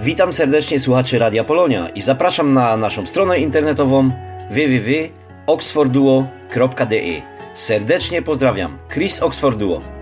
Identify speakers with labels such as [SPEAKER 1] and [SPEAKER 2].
[SPEAKER 1] Witam serdecznie słuchaczy Radia Polonia i zapraszam na naszą stronę internetową www.oxfordduo.de. Serdecznie pozdrawiam, Chris Oxford Duo.